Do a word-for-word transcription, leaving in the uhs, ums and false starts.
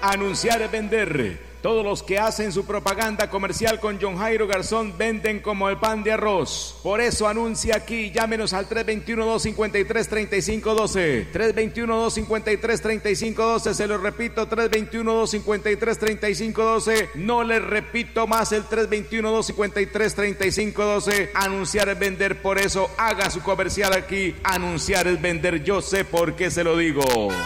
Anunciar es vender. Todos los que hacen su propaganda comercial con John Jairo Garzón venden como el pan de arroz. Por eso anuncia aquí. Llámenos al tres dos uno, dos cinco tres, tres cinco uno dos. tres dos uno, dos cinco tres, tres cinco uno dos. Se lo repito, tres dos uno, dos cinco tres, tres cinco uno dos. No le repito más el tres dos uno, dos cinco tres, tres cinco uno dos. Anunciar es vender. Por eso haga su comercial aquí. Anunciar es vender. Yo sé por qué se lo digo.